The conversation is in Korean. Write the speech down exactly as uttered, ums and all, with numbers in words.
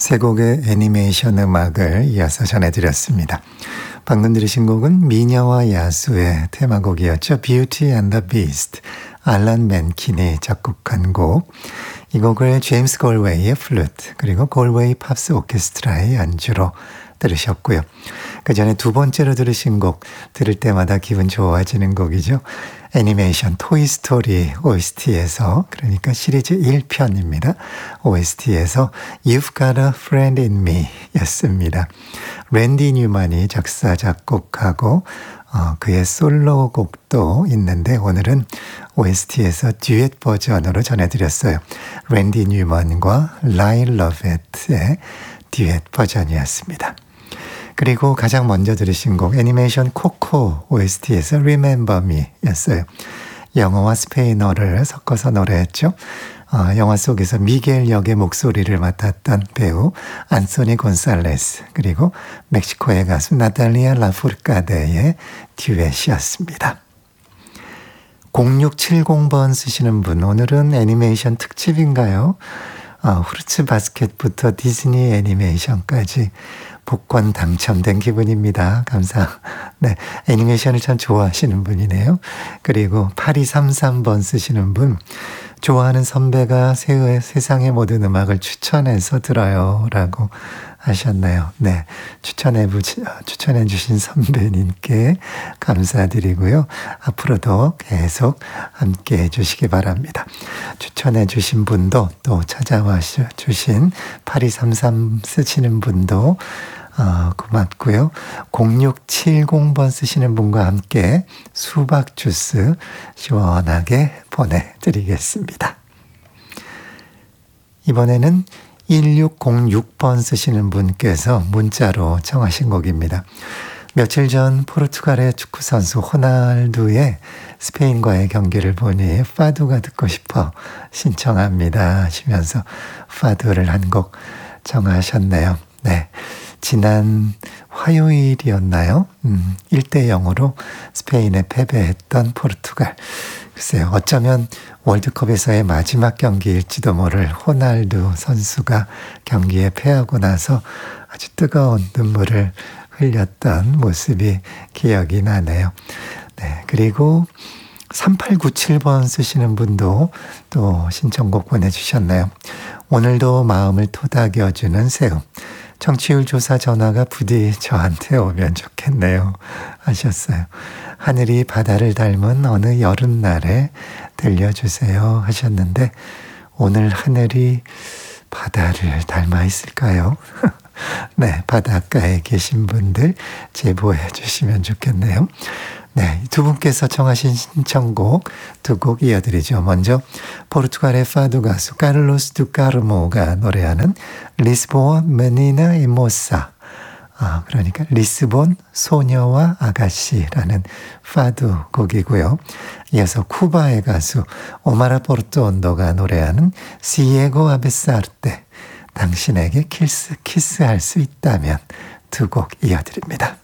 세 곡의 애니메이션 음악을 이어서 전해드렸습니다. 방금 들으신 곡은 미녀와 야수의 테마곡이었죠. Beauty and the Beast, 알란 맨킨이 작곡한 곡. 이 곡을 제임스 골웨이의 플루트 그리고 골웨이 팝스 오케스트라의 연주로 들으셨고요. 그 전에 두 번째로 들으신 곡, 들을 때마다 기분 좋아지는 곡이죠. 애니메이션 토이스토리 오에스티에서, 그러니까 시리즈 일 편입니다. 오에스티에서 You've Got a Friend in Me 였습니다. 랜디 뉴만이 작사 작곡하고 어, 그의 솔로곡도 있는데 오늘은 오에스티에서 듀엣 버전으로 전해드렸어요. 랜디 뉴만과 라일 러베트의 듀엣 버전이었습니다. 그리고 가장 먼저 들으신 곡 애니메이션 코코 오에스티에서 Remember Me 였어요. 영어와 스페인어를 섞어서 노래했죠. 어, 영화 속에서 미겔 역의 목소리를 맡았던 배우 안소니 곤살레스, 그리고 멕시코의 가수 나탈리아 라푸르카데의 듀엣이었습니다. 공육칠공 번 쓰시는 분, 오늘은 애니메이션 특집인가요? 어, 후르츠 바스켓부터 디즈니 애니메이션까지 복권 당첨된 기분입니다. 감사. 네, 애니메이션을 참 좋아하시는 분이네요. 그리고 팔이삼삼 번 쓰시는 분, 좋아하는 선배가 세, 세상의 모든 음악을 추천해서 들어요 라고 하셨나요? 네, 추천해, 추천해 주신 선배님께 감사드리고요. 앞으로도 계속 함께 해주시기 바랍니다. 추천해 주신 분도, 또 찾아와 주신 팔이삼삼 쓰시는 분도 어, 고맙고요. 공육칠공 번 쓰시는 분과 함께 수박 주스 시원하게 보내드리겠습니다. 이번에는 일육공육 번 쓰시는 분께서 문자로 청하신 곡입니다. 며칠 전 포르투갈의 축구선수 호날두의 스페인과의 경기를 보니 파두가 듣고 싶어 신청합니다 하시면서 파두를 한 곡 청하셨네요. 네, 지난 화요일이었나요? 음, 일 대 영으로 스페인에 패배했던 포르투갈. 글쎄요, 어쩌면 월드컵에서의 마지막 경기일지도 모를 호날두 선수가 경기에 패하고 나서 아주 뜨거운 눈물을 흘렸던 모습이 기억이 나네요. 네, 그리고 삼팔구칠 번 쓰시는 분도 또 신청곡 보내주셨네요. 오늘도 마음을 토닥여주는 새움. 청취율 조사 전화가 부디 저한테 오면 좋겠네요 하셨어요. 하늘이 바다를 닮은 어느 여름날에 들려주세요 하셨는데, 오늘 하늘이 바다를 닮아 있을까요? 네, 바닷가에 계신 분들 제보해 주시면 좋겠네요. 네, 두 분께서 청하신 신청곡 두 곡 이어드리죠. 먼저 포르투갈의 파두 가수 카를로스 두 카르모가 노래하는 리스본 메니나 이 모사, 아, 그러니까 리스본 소녀와 아가씨라는 파두 곡이고요. 이어서 쿠바의 가수 오마라 포르토온도가 노래하는 시에고 아베사르테, 당신에게 키스, 키스할 수 있다면, 두 곡 이어드립니다.